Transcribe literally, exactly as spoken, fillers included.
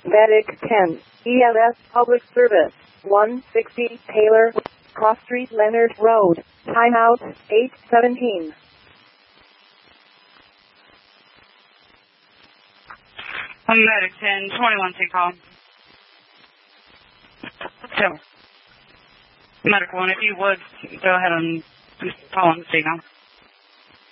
Medic ten, E M S Public Service, one sixty Taylor, Cross Street, Leonard Road, timeout, eight seventeen. I'm Medic ten, twenty-one, take call. So, Medic one, if you would, go ahead and just call on the signal.